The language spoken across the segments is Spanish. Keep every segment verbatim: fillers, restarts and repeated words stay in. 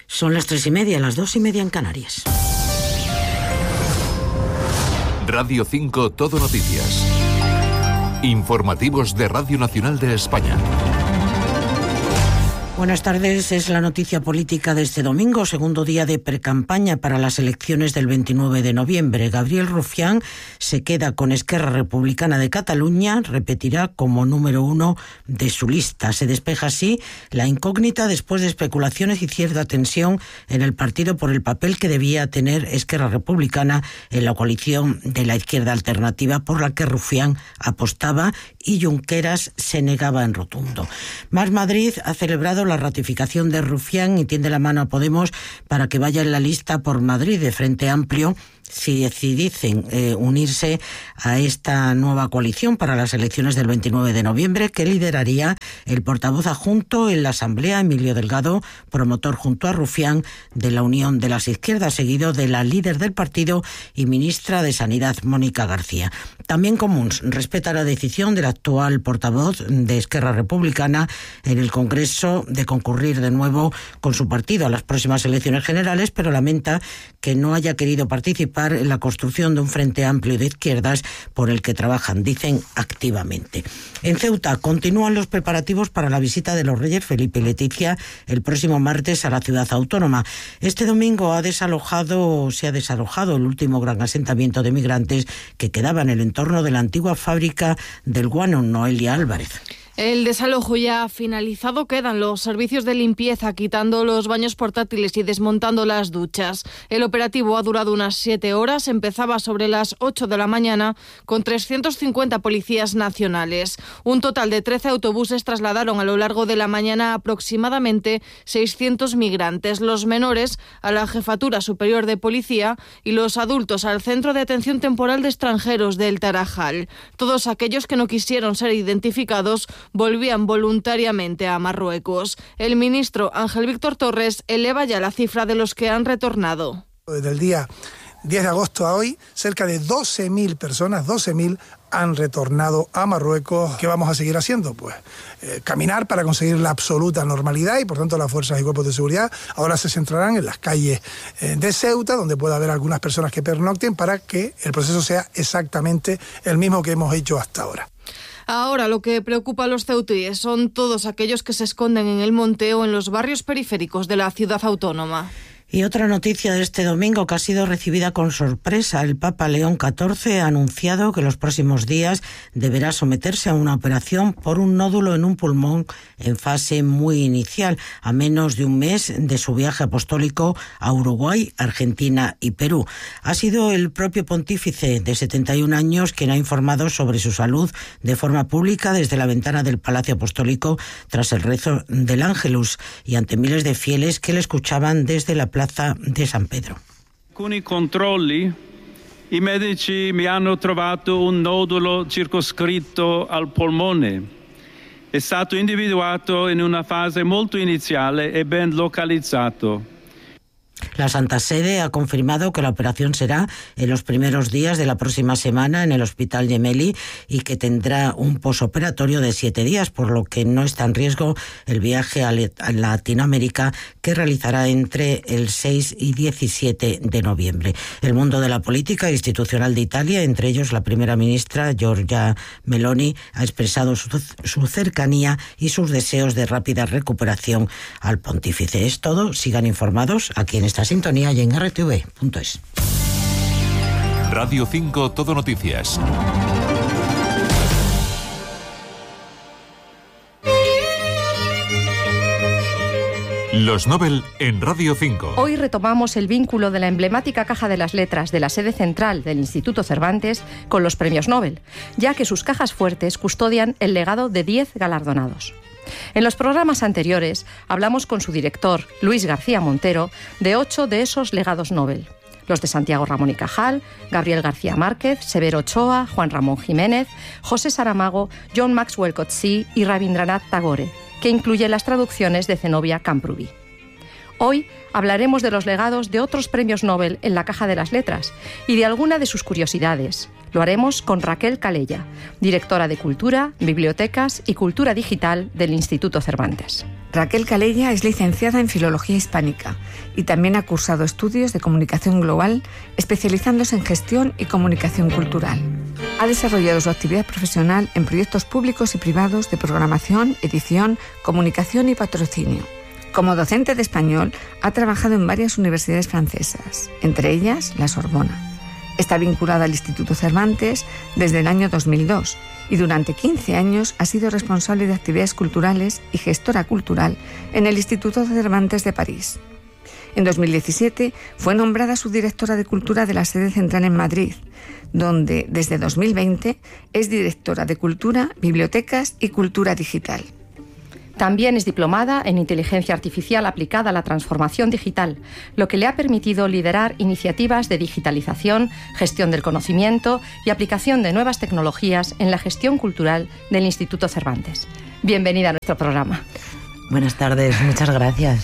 Son las tres y media, las dos y media en Canarias. Radio cinco Todo Noticias. Informativos de Radio Nacional de España. Buenas tardes, es la noticia política de este domingo, segundo día de precampaña para las elecciones del veintinueve de noviembre. Gabriel Rufián se queda con Esquerra Republicana de Cataluña, repetirá como número uno de su lista. Se despeja así la incógnita después de especulaciones y cierta tensión en el partido por el papel que debía tener Esquerra Republicana en la coalición de la izquierda alternativa por la que Rufián apostaba y Junqueras se negaba en rotundo. Más Madrid ha celebrado la ratificación de Rufián y tiende la mano a Podemos para que vaya en la lista por Madrid de Frente Amplio si deciden eh, unirse a esta nueva coalición para las elecciones del veintinueve de noviembre, que lideraría el portavoz adjunto en la Asamblea, Emilio Delgado, promotor junto a Rufián de la Unión de las Izquierdas, seguido de la líder del partido y ministra de Sanidad, Mónica García. También Comuns respeta la decisión del actual portavoz de Esquerra Republicana en el Congreso de concurrir de nuevo con su partido a las próximas elecciones generales, pero lamenta que no haya querido participar en la construcción de un frente amplio de izquierdas por el que trabajan, dicen, activamente. En Ceuta continúan los preparativos para la visita de los reyes Felipe y Leticia el próximo martes a la ciudad autónoma. Este domingo ha desalojado, se ha desalojado el último gran asentamiento de migrantes que quedaba en el entorno de la antigua fábrica del guano. Noelia Álvarez. El desalojo ya ha finalizado, quedan los servicios de limpieza quitando los baños portátiles y desmontando las duchas. El operativo ha durado unas siete horas, empezaba sobre las ocho de la mañana con trescientos cincuenta policías nacionales. Un total de trece autobuses trasladaron a lo largo de la mañana aproximadamente seiscientos migrantes, los menores a la Jefatura Superior de Policía y los adultos al Centro de Atención Temporal de Extranjeros del Tarajal. Todos aquellos que no quisieron ser identificados volvían voluntariamente a Marruecos. El ministro Ángel Víctor Torres eleva ya la cifra de los que han retornado. Desde el día diez de agosto a hoy, cerca de doce mil personas, doce mil han retornado a Marruecos. ¿Qué vamos a seguir haciendo? Pues eh, caminar para conseguir la absoluta normalidad y por tanto las fuerzas y cuerpos de seguridad ahora se centrarán en las calles eh, de Ceuta, donde pueda haber algunas personas que pernocten para que el proceso sea exactamente el mismo que hemos hecho hasta ahora. Ahora lo que preocupa a los ceutíes son todos aquellos que se esconden en el monte o en los barrios periféricos de la ciudad autónoma. Y otra noticia de este domingo que ha sido recibida con sorpresa. El Papa León catorce ha anunciado que los próximos días deberá someterse a una operación por un nódulo en un pulmón en fase muy inicial, a menos de un mes de su viaje apostólico a Uruguay, Argentina y Perú. Ha sido el propio pontífice de setenta y un años quien ha informado sobre su salud de forma pública desde la ventana del Palacio Apostólico tras el rezo del Ángelus y ante miles de fieles que le escuchaban desde la Plaza de San Pedro. Alcuni controlli, i medici mi hanno trovato un nodulo circoscritto al polmone. È stato individuato in una fase molto iniziale e ben localizzato. La Santa Sede ha confirmado que la operación será en los primeros días de la próxima semana en el Hospital Gemelli y que tendrá un posoperatorio de siete días, por lo que no está en riesgo el viaje a Latinoamérica que realizará entre el seis y diecisiete de noviembre. El mundo de la política institucional de Italia, entre ellos la primera ministra Giorgia Meloni, ha expresado su, su cercanía y sus deseos de rápida recuperación al pontífice. Es todo, sigan informados aquí en esta sintonía y en R T V punto es. Radio cinco Todo Noticias. Los Nobel en Radio cinco. Hoy retomamos el vínculo de la emblemática Caja de las Letras de la sede central del Instituto Cervantes con los premios Nobel, ya que sus cajas fuertes custodian el legado de diez galardonados. En los programas anteriores hablamos con su director, Luis García Montero, de ocho de esos legados Nobel. Los de Santiago Ramón y Cajal, Gabriel García Márquez, Severo Ochoa, Juan Ramón Jiménez, José Saramago, John Maxwell Coetzee y Rabindranath Tagore, que incluye las traducciones de Zenobia Camprubí. Hoy hablaremos de los legados de otros premios Nobel en la Caja de las Letras y de alguna de sus curiosidades, Lo haremos con Raquel Calella, directora de Cultura, Bibliotecas y Cultura Digital del Instituto Cervantes. Raquel Calella es licenciada en Filología Hispánica y también ha cursado estudios de Comunicación Global, especializándose en Gestión y Comunicación Cultural. Ha desarrollado su actividad profesional en proyectos públicos y privados de programación, edición, comunicación y patrocinio. Como docente de español, ha trabajado en varias universidades francesas, entre ellas la Sorbona. Está vinculada al Instituto Cervantes desde el año dos mil dos y durante quince años ha sido responsable de actividades culturales y gestora cultural en el Instituto Cervantes de París. En dos mil diecisiete fue nombrada subdirectora de Cultura de la sede central en Madrid, donde desde dos mil veinte es directora de Cultura, Bibliotecas y Cultura Digital. También es diplomada en Inteligencia Artificial aplicada a la transformación digital, lo que le ha permitido liderar iniciativas de digitalización, gestión del conocimiento y aplicación de nuevas tecnologías en la gestión cultural del Instituto Cervantes. Bienvenida a nuestro programa. Buenas tardes, muchas gracias.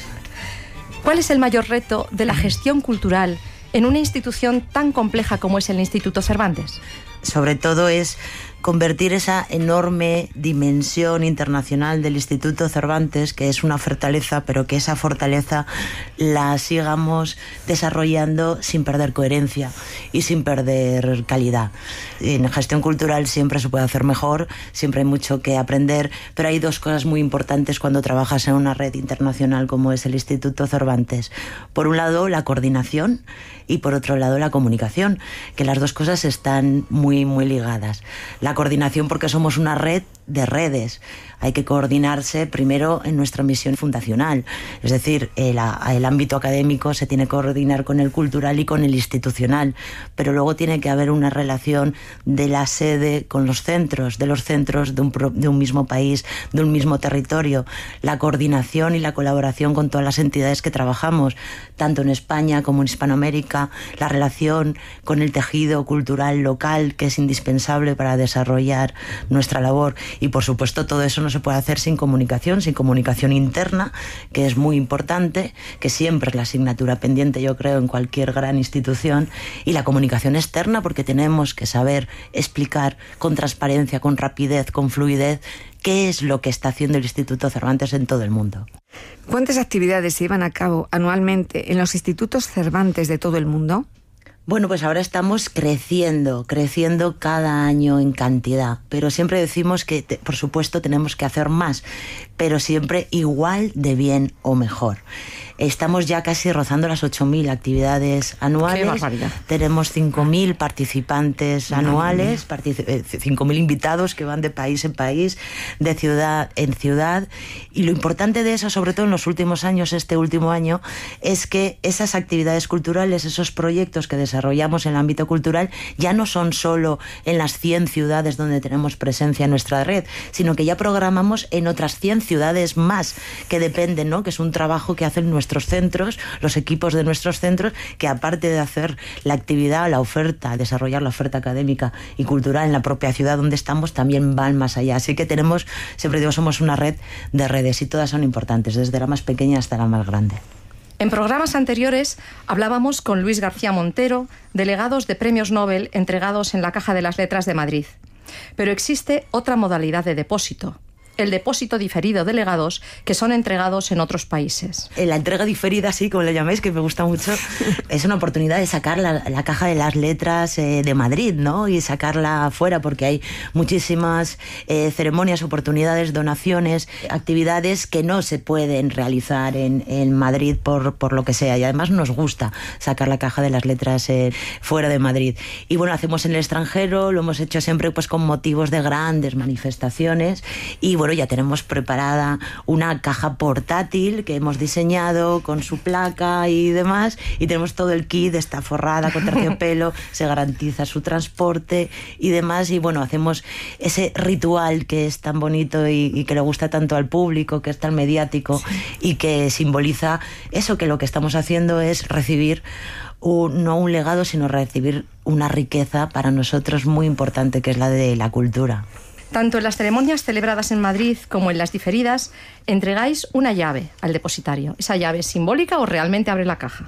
¿Cuál es el mayor reto de la gestión cultural en una institución tan compleja como es el Instituto Cervantes? Sobre todo es convertir esa enorme dimensión internacional del Instituto Cervantes, que es una fortaleza, pero que esa fortaleza la sigamos desarrollando sin perder coherencia y sin perder calidad. En gestión cultural siempre se puede hacer mejor, siempre hay mucho que aprender, pero hay dos cosas muy importantes cuando trabajas en una red internacional como es el Instituto Cervantes. Por un lado, la coordinación, y por otro lado la comunicación, que las dos cosas están muy muy ligadas. La coordinación porque somos una red de redes. Hay que coordinarse primero en nuestra misión fundacional, es decir, el, el ámbito académico se tiene que coordinar con el cultural y con el institucional, pero luego tiene que haber una relación de la sede con los centros, de los centros de un, de un mismo país, de un mismo territorio, la coordinación y la colaboración con todas las entidades que trabajamos, tanto en España como en Hispanoamérica, la relación con el tejido cultural local, que es indispensable para desarrollar nuestra labor. Y por supuesto todo eso no se puede hacer sin comunicación, sin comunicación interna, que es muy importante, que siempre es la asignatura pendiente, yo creo, en cualquier gran institución, y la comunicación externa, porque tenemos que saber explicar con transparencia, con rapidez, con fluidez, qué es lo que está haciendo el Instituto Cervantes en todo el mundo. ¿Cuántas actividades se llevan a cabo anualmente en los institutos Cervantes de todo el mundo? Bueno, pues ahora estamos creciendo, creciendo cada año en cantidad, pero siempre decimos que, te, por supuesto, tenemos que hacer más, pero siempre igual de bien o mejor. Estamos ya casi rozando las ocho mil actividades anuales. ¡Qué barbaridad! Tenemos cinco mil participantes anuales, cinco mil invitados que van de país en país, de ciudad en ciudad. Y lo importante de eso, sobre todo en los últimos años, este último año, es que esas actividades culturales, esos proyectos que desarrollamos en el ámbito cultural, ya no son solo en las cien ciudades donde tenemos presencia en nuestra red, sino que ya programamos en otras cien ciudades más que dependen, ¿no? Que es un trabajo que hacen nuestros nuestros centros, los equipos de nuestros centros, que aparte de hacer la actividad, la oferta, desarrollar la oferta académica y cultural en la propia ciudad donde estamos, también van más allá. Así que tenemos, siempre digo, somos una red de redes y todas son importantes, desde la más pequeña hasta la más grande. En programas anteriores hablábamos con Luis García Montero, delegados de premios Nobel entregados en la Caja de las Letras de Madrid. Pero existe otra modalidad de depósito: el depósito diferido de legados que son entregados en otros países. La entrega diferida, sí, como le llamáis, que me gusta mucho, es una oportunidad de sacar la, la Caja de las Letras eh, de Madrid, ¿no? Y sacarla afuera, porque hay muchísimas eh, ceremonias, oportunidades, donaciones, actividades que no se pueden realizar en, en Madrid por, por lo que sea. Y además nos gusta sacar la Caja de las Letras eh, fuera de Madrid. Y bueno, hacemos en el extranjero, lo hemos hecho siempre pues con motivos de grandes manifestaciones. Y bueno, Bueno, ya tenemos preparada una caja portátil que hemos diseñado con su placa y demás, y tenemos todo el kit, está forrada con terciopelo, se garantiza su transporte y demás, y bueno, hacemos ese ritual que es tan bonito y, y que le gusta tanto al público, que es tan mediático, sí, y que simboliza eso, que lo que estamos haciendo es recibir un, no un legado, sino recibir una riqueza para nosotros muy importante, que es la de la cultura. Tanto en las ceremonias celebradas en Madrid como en las diferidas, entregáis una llave al depositario. ¿Esa llave es simbólica o realmente abre la caja?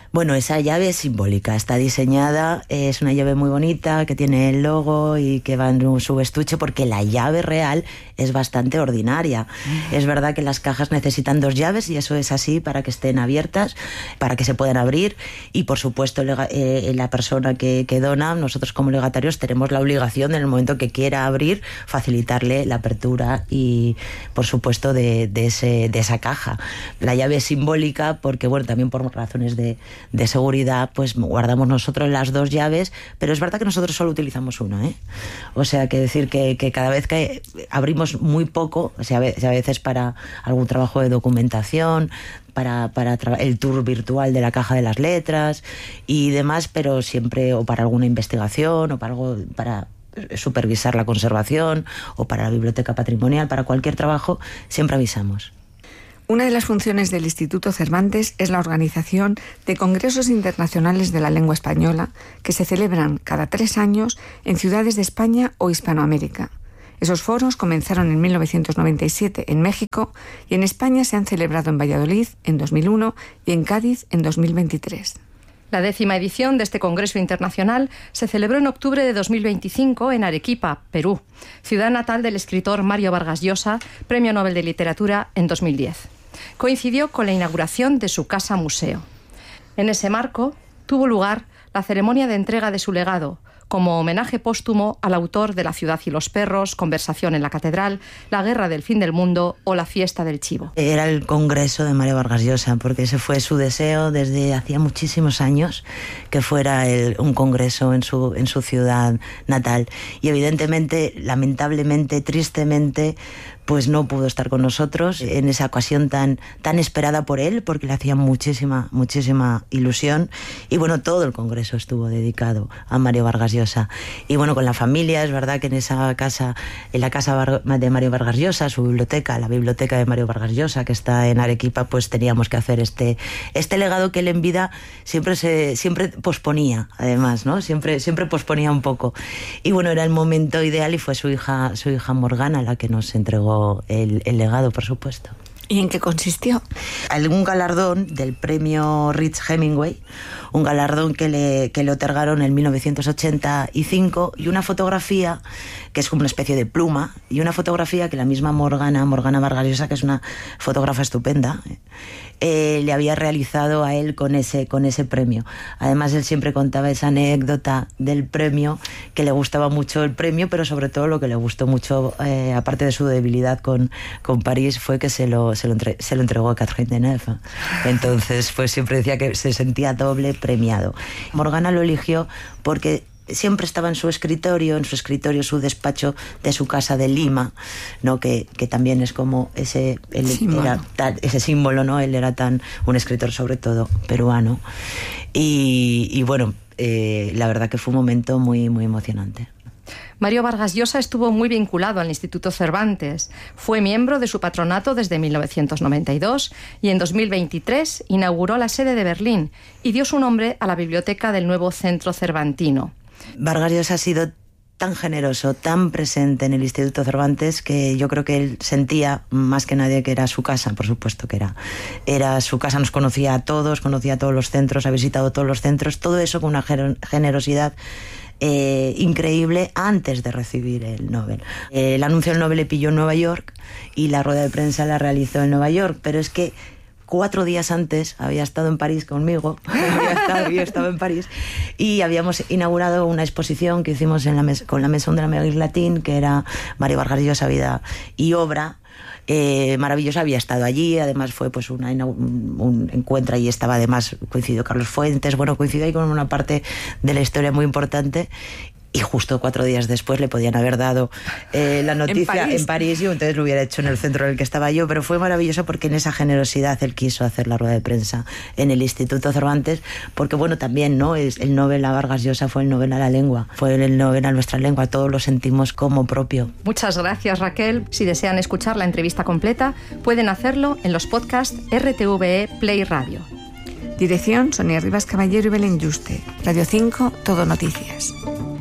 Bueno, esa llave es simbólica, está diseñada, es una llave muy bonita que tiene el logo y que va en su estuche, porque la llave real es bastante ordinaria. Mm. Es verdad que las cajas necesitan dos llaves y eso es así para que estén abiertas, para que se puedan abrir, y por supuesto eh, la persona que, que dona, nosotros como legatarios tenemos la obligación en el momento que quiera abrir, facilitarle la apertura y por supuesto de, de, ese, de esa caja. La llave es simbólica porque, bueno, también por razones de de seguridad, pues guardamos nosotros las dos llaves, pero es verdad que nosotros solo utilizamos una, ¿eh? O sea, que decir que, que cada vez que abrimos muy poco, o sea, a veces para algún trabajo de documentación, para, para el tour virtual de la caja de las letras y demás, pero siempre, o para alguna investigación, o para algo, para supervisar la conservación, o para la biblioteca patrimonial, para cualquier trabajo, siempre avisamos. Una de las funciones del Instituto Cervantes es la organización de congresos internacionales de la lengua española que se celebran cada tres años en ciudades de España o Hispanoamérica. Esos foros comenzaron en mil novecientos noventa y siete en México y en España se han celebrado en Valladolid en dos mil uno y en Cádiz en dos mil veintitrés. La décima edición de este Congreso Internacional se celebró en octubre de dos mil veinticinco en Arequipa, Perú, ciudad natal del escritor Mario Vargas Llosa, Premio Nobel de Literatura en dos mil diez. Coincidió con la inauguración de su casa museo. En ese marco tuvo lugar la ceremonia de entrega de su legado, como homenaje póstumo al autor de La ciudad y los perros, Conversación en la catedral, La guerra del fin del mundo o La fiesta del chivo. Era el congreso de Mario Vargas Llosa, porque ese fue su deseo desde hacía muchísimos años, que fuera el, un congreso en su, en su ciudad natal. Y evidentemente, lamentablemente, tristemente, pues no pudo estar con nosotros en esa ocasión tan, tan esperada por él, porque le hacía muchísima, muchísima ilusión. Y bueno, todo el congreso estuvo dedicado a Mario Vargas Llosa. Y bueno, con la familia, es verdad que en esa casa, en la casa de Mario Vargas Llosa, su biblioteca, la biblioteca de Mario Vargas Llosa, que está en Arequipa, pues teníamos que hacer este, este legado que él en vida siempre se, siempre posponía, además, ¿no? Siempre, siempre posponía un poco. Y bueno, era el momento ideal y fue su hija, su hija Morgana la que nos entregó El, el legado, por supuesto. ¿Y en qué consistió? Algún galardón del premio Rich Hemingway, un galardón que le, que le otorgaron en mil novecientos ochenta y cinco, y una fotografía que es como una especie de pluma, y una fotografía que la misma Morgana, Morgana Vargas Llosa, que es una fotógrafa estupenda, eh, le había realizado a él con ese, con ese premio. Además, él siempre contaba esa anécdota del premio, que le gustaba mucho el premio, pero sobre todo lo que le gustó mucho, eh, aparte de su debilidad con, con París, fue que se lo, se, lo entre, se lo entregó a Catherine Deneuve. Entonces, pues siempre decía que se sentía doble premiado. Morgana lo eligió porque siempre estaba en su escritorio, en su escritorio, su despacho de su casa de Lima, ¿no? Que, que también es como ese, él símbolo. Era tan, ese símbolo, ¿no? Él era tan un escritor sobre todo peruano. Y, y bueno, eh, la verdad que fue un momento muy, muy emocionante. Mario Vargas Llosa estuvo muy vinculado al Instituto Cervantes. Fue miembro de su patronato desde mil novecientos noventa y dos y en dos mil veintitrés inauguró la sede de Berlín y dio su nombre a la biblioteca del nuevo Centro Cervantino. Vargas Llosa ha sido tan generoso, tan presente en el Instituto Cervantes, que yo creo que él sentía más que nadie que era su casa, por supuesto que era. Era su casa, nos conocía a todos, conocía a todos los centros, ha visitado todos los centros, todo eso con una generosidad Eh, increíble antes de recibir el Nobel. Eh, el anuncio del Nobel le pilló en Nueva York y la rueda de prensa la realizó en Nueva York, pero es que cuatro días antes había estado en París conmigo, había estado, había estado en París, y habíamos inaugurado una exposición que hicimos en la mes- con la Maison de l'Amérique Latine, que era Mario Vargas Llosa, vida y obra. Eh, maravillosa, había estado allí, además fue pues una, un, un encuentro, y estaba además, coincidió Carlos Fuentes, bueno, coincidió ahí con una parte de la historia muy importante. Y justo cuatro días después le podían haber dado eh, la noticia en París. en París, y entonces lo hubiera hecho en el centro en el que estaba yo, pero fue maravilloso porque en esa generosidad él quiso hacer la rueda de prensa en el Instituto Cervantes, porque bueno, también, ¿no? Es el Nobel a Vargas Llosa fue el Nobel a la lengua, fue el Nobel a nuestra lengua, todos lo sentimos como propio. Muchas gracias, Raquel. Si desean escuchar la entrevista completa, pueden hacerlo en los podcasts R T V E Play Radio. Dirección: Sonia Rivas Caballero y Belén Yuste. Radio cinco, Todo Noticias.